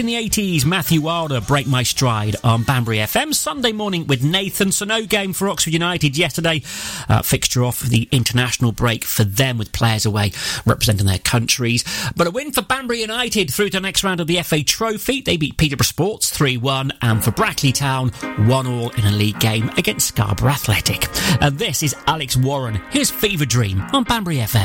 in the 80s, Matthew Wilder, Break My Stride on Banbury FM. Sunday morning with Nathan. So no game for Oxford United yesterday. Fixture off the international break for them with players away representing their countries. But a win for Banbury United through to the next round of the FA Trophy. They beat Peterborough Sports 3-1, and for Brackley Town, 1-1 in a league game against Scarborough Athletic. And this is Alex Warren. Here's Fever Dream on Banbury FM.